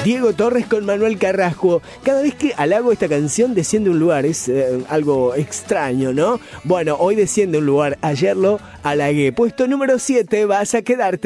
Diego Torres con Manuel Carrasco. Cada vez que halago esta canción desciende un lugar, es algo extraño, ¿no? Bueno, hoy desciende un lugar, ayer lo halagué. Puesto número 7, vas a quedarte.